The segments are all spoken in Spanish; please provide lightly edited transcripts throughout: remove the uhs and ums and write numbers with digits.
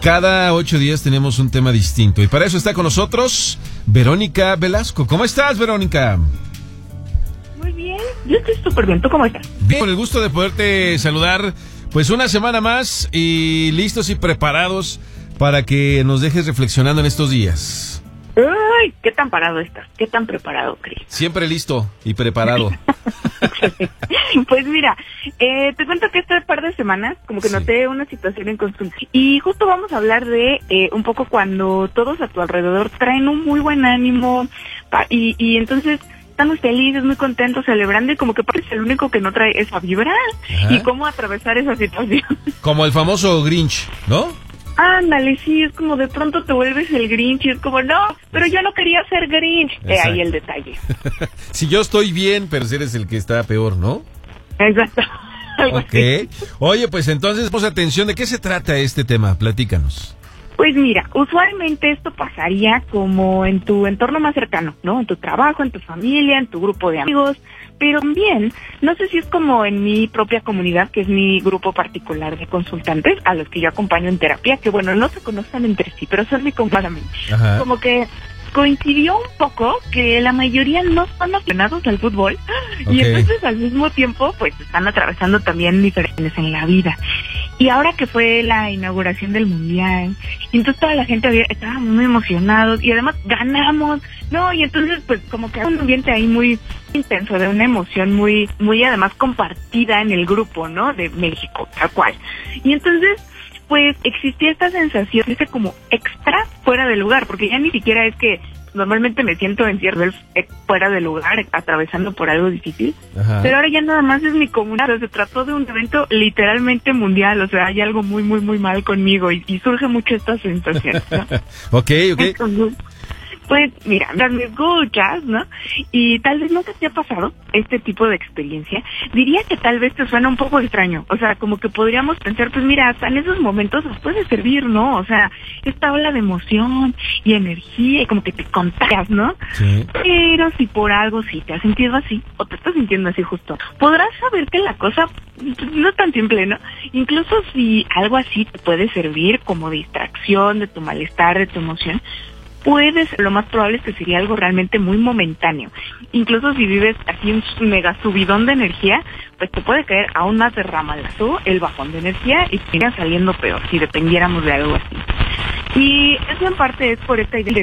Cada 8 días tenemos un tema distinto y para eso está con nosotros Verónica Velasco. ¿Cómo estás, Verónica? Muy bien, yo estoy súper bien. ¿Tú cómo estás? Bien, con el gusto de poderte saludar, pues una semana más y listos y preparados para que nos dejes reflexionando en estos días. ¡Ay! ¿Qué tan parado estás? ¿Qué tan preparado, Cris? Siempre listo y preparado. Pues mira, te cuento que este par de semanas como que noté una situación en consulta y justo vamos a hablar de un poco cuando todos a tu alrededor traen un muy buen ánimo y entonces están muy felices, muy contentos, celebrando y como que parece el único que no trae esa vibra. Ajá. Y cómo atravesar esa situación. Como el famoso Grinch, ¿no? Ándale, sí, es como de pronto te vuelves el Grinch y es como, no, pero yo no quería ser Grinch. Ahí el detalle. Si yo estoy bien, pero si eres el que está peor, ¿no? Exacto. Ok. Oye, pues entonces, pues atención, ¿de qué se trata este tema? Platícanos. Pues mira, usualmente esto pasaría como en tu entorno más cercano, ¿no? En tu trabajo, en tu familia, en tu grupo de amigos, pero también, no sé si es como en mi propia comunidad, que es mi grupo particular de consultantes, a los que yo acompaño en terapia, que bueno, no se conocen entre sí, pero son mi compañía. Como que coincidió un poco que la mayoría no son aficionados al fútbol, y entonces al mismo tiempo pues están atravesando también diferencias en la vida. Y ahora que fue la inauguración del Mundial, y entonces toda la gente estaba muy emocionados y además ganamos, ¿no? Y entonces pues como que hay un ambiente ahí muy intenso, de una emoción muy además compartida en el grupo, ¿no? De México, tal cual. Y entonces pues existía esta sensación, ese como extra fuera de lugar, porque ya ni siquiera es que normalmente me siento en cierto fuera de lugar, atravesando por algo difícil. Ajá. Pero ahora ya nada más es mi comunidad, o sea, se trató de un evento literalmente mundial, o sea, hay algo muy mal conmigo y surge mucho esta sensación, ¿no? Ok. Entonces, pues mira, me escuchas, ¿no? Y tal vez no te haya pasado este tipo de experiencia. Diría que tal vez te suena un poco extraño. O sea, como que podríamos pensar, pues mira, hasta en esos momentos nos puede servir, ¿no? O sea, esta ola de emoción y energía y como que te contagias, ¿no? Sí. Pero si por algo sí te has sentido así, o te estás sintiendo así justo, podrás saber que la cosa no es tan simple, ¿no? Incluso si algo así te puede servir como distracción de tu malestar, de tu emoción, lo más probable es que sería algo realmente muy momentáneo. Incluso si vives así un mega subidón de energía, pues te puede caer aún más de ramalazo el bajón de energía y te iría saliendo peor si dependiéramos de algo así. Y eso en parte es por esta idea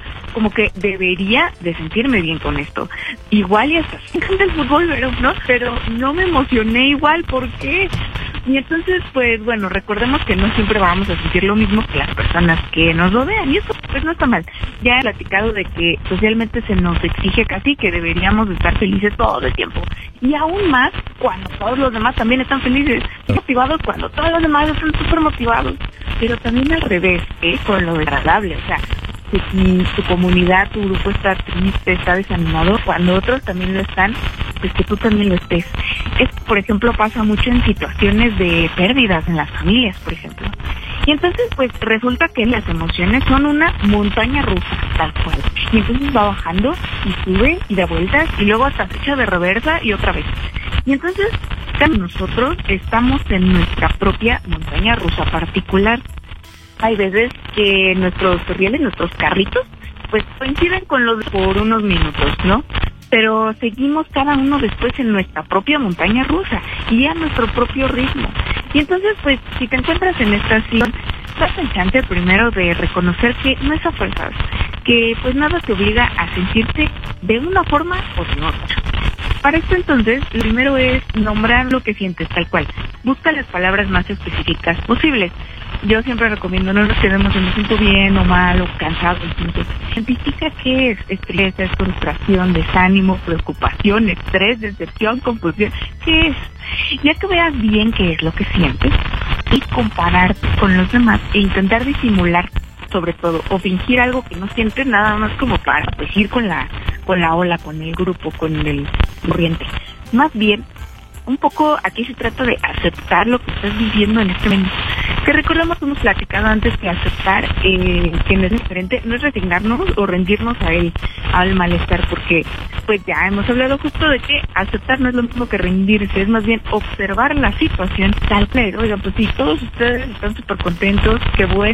debería de sentirme bien con esto. Igual y hasta me encanta el fútbol, pero no me emocioné igual, ¿por qué? Y entonces, pues bueno, recordemos que no siempre vamos a sentir lo mismo que las personas que nos rodean, y eso pues no está mal. Ya he platicado de que socialmente se nos exige casi que deberíamos de estar felices todo el tiempo, y aún más cuando todos los demás también están felices, motivados cuando todos los demás están súper motivados, pero también al revés, con lo agradable, o sea, si tu comunidad, tu grupo está triste, está desanimado, cuando otros también lo están, pues que tú también lo estés. Esto, por ejemplo, pasa mucho en situaciones de pérdidas en las familias, por ejemplo. Y entonces, pues, resulta que las emociones son una montaña rusa, tal cual. Y entonces va bajando y sube y da vueltas y luego hasta se echa de reversa y otra vez. Y entonces, nosotros estamos en nuestra propia montaña rusa particular. Hay veces que nuestros rieles, nuestros carritos, pues coinciden con los por unos minutos, ¿no? Pero seguimos cada uno después en nuestra propia montaña rusa y a nuestro propio ritmo. Y entonces, pues, si te encuentras en esta situación, das el chance primero de reconocer que no es a fuerzas, que pues nada te obliga a sentirte de una forma o de otra. Para esto entonces, lo primero es nombrar lo que sientes tal cual. Busca las palabras más específicas posibles. Yo siempre recomiendo, no nos quedemos en me siento bien o mal o cansado. Identifica qué es estrés, es frustración, desánimo, preocupación, estrés, decepción, confusión. ¿Qué es? Ya que veas bien qué es lo que sientes y compararte con los demás e intentar disimular, sobre todo, o fingir algo que no sientes, nada más como para pues ir con la ola, con el grupo, con el corriente. Más bien, un poco aquí se trata de aceptar lo que estás viviendo en este momento. Que recordemos, hemos platicado antes que aceptar que no es diferente, no es resignarnos o rendirnos al malestar, porque pues ya hemos hablado justo de que aceptar no es lo mismo que rendirse, es más bien observar la situación tal cual. Oigan, pues sí, todos ustedes están súper contentos, qué bueno.